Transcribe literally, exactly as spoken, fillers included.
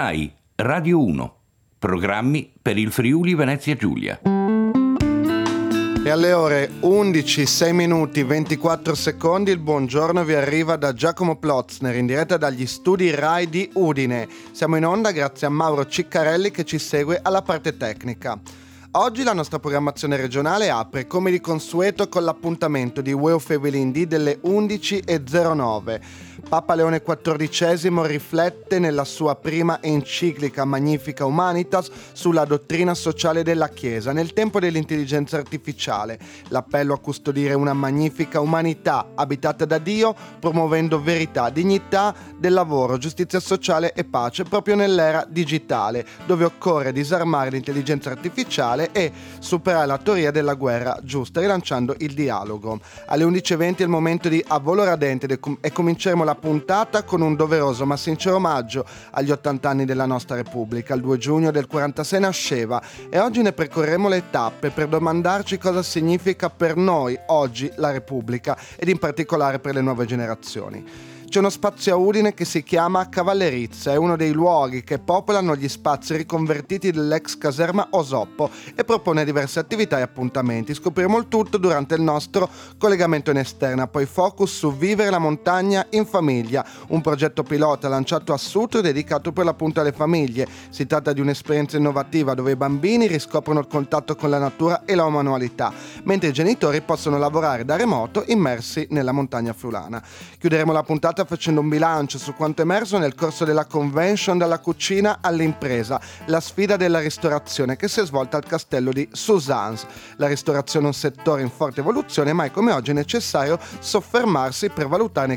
RAI Radio uno. Programmi per il Friuli Venezia Giulia. E alle ore undici, sei minuti, ventiquattro secondi il buongiorno vi arriva da Giacomo Plotzner in diretta dagli studi RAI di Udine. Siamo in onda grazie a Mauro Ciccarelli che ci segue alla parte tecnica. Oggi la nostra programmazione regionale apre come di consueto con l'appuntamento di Ueo Fevelin delle undici e zero nove. Papa Leone quattordicesimo riflette nella sua prima enciclica Magnifica Humanitas sulla dottrina sociale della Chiesa nel tempo dell'intelligenza artificiale, l'appello a custodire una magnifica umanità abitata da Dio, promuovendo verità, dignità del lavoro, giustizia sociale e pace proprio nell'era digitale, dove occorre disarmare l'intelligenza artificiale e superare la teoria della guerra giusta, rilanciando il dialogo. Alle undici e venti è il momento di A Volo Radente e cominceremo la puntata con un doveroso ma sincero omaggio agli ottanta anni della nostra Repubblica. Il due giugno del quarantasei nasceva e oggi ne percorreremo le tappe per domandarci cosa significa per noi oggi la Repubblica ed in particolare per le nuove generazioni. C'è uno spazio a Udine che si chiama Cavallerizza, è uno dei luoghi che popolano gli spazi riconvertiti dell'ex caserma Osoppo e propone diverse attività e appuntamenti. Scopriremo il tutto durante il nostro collegamento in esterna, poi focus su Vivere la montagna in famiglia, un progetto pilota lanciato a Sutro e dedicato per l'appunto alle famiglie. Si tratta di un'esperienza innovativa dove i bambini riscoprono il contatto con la natura e la manualità, mentre i genitori possono lavorare da remoto immersi nella montagna friulana. Chiuderemo la puntata facendo un bilancio su quanto emerso nel corso della convention Dalla cucina all'impresa, la sfida della ristorazione che si è svolta al castello di Suzans. La ristorazione è un settore in forte evoluzione, ma è come oggi necessario soffermarsi per valutare